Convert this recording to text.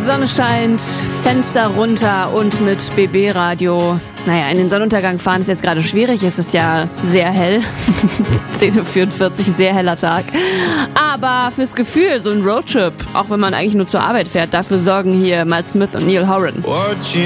Sonne scheint, Fenster runter und mit BB-Radio. Naja, in den Sonnenuntergang fahren ist jetzt gerade schwierig. Es ist ja sehr hell. 10.44 Uhr, sehr heller Tag. Aber fürs Gefühl, so ein Roadtrip, auch wenn man eigentlich nur zur Arbeit fährt, dafür sorgen hier Miles Smith und Neil Horan.